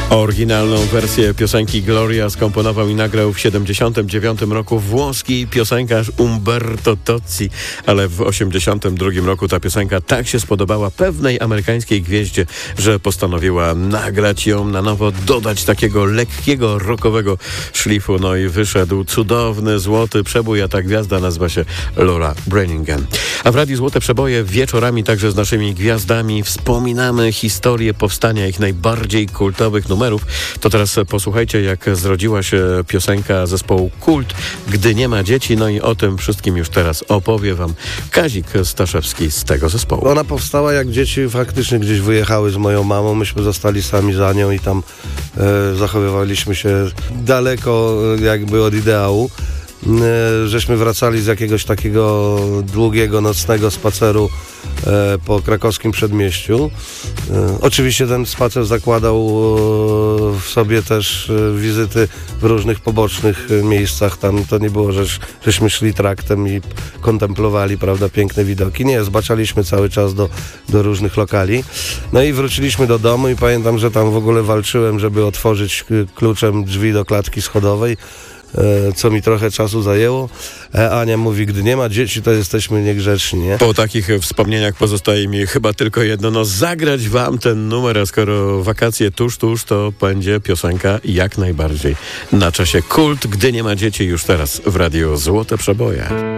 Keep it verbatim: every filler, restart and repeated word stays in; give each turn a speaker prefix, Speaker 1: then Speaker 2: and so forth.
Speaker 1: Oryginalną wersję piosenki Gloria skomponował i nagrał w siedemdziesiątym dziewiątym roku włoski piosenkarz Umberto Tozzi, ale w osiemdziesiątym drugim roku ta piosenka tak się spodobała pewnej amerykańskiej gwieździe, że postanowiła nagrać ją na nowo, dodać takiego lekkiego, rockowego szlifu. No i wyszedł cudowny, złoty przebój, a ta gwiazda nazywa się Laura Branigan. A w Radiu Złote Przeboje wieczorami także z naszymi gwiazdami wspominamy historię powstania ich najbardziej kultowych numerów. To teraz posłuchajcie, jak zrodziła się piosenka zespołu Kult, Gdy nie ma dzieci. No i o tym wszystkim już teraz opowie wam Kazik Staszewski z tego zespołu.
Speaker 2: Ona powstała, jak dzieci faktycznie gdzieś wyjechały z moją mamą. Myśmy zostali sami za nią i tam e, zachowywaliśmy się daleko jakby od ideału. E, żeśmy wracali z jakiegoś takiego długiego, nocnego spaceru e, po krakowskim przedmieściu. E, oczywiście ten spacer zakładał e, w sobie też e, wizyty w różnych pobocznych e, miejscach. Tam to nie było, że, żeśmy szli traktem i kontemplowali, prawda, piękne widoki. Nie, zbaczaliśmy cały czas do, do różnych lokali. No i wróciliśmy do domu i pamiętam, że tam w ogóle walczyłem, żeby otworzyć kluczem drzwi do klatki schodowej, co mi trochę czasu zajęło. Ania mówi, gdy nie ma dzieci, to jesteśmy niegrzeczni, nie?
Speaker 1: Po takich wspomnieniach pozostaje mi chyba tylko jedno, no zagrać wam ten numer, a skoro wakacje tuż, tuż, to będzie piosenka jak najbardziej na czasie. Kult, Gdy nie ma dzieci, już teraz w Radiu Złote Przeboje.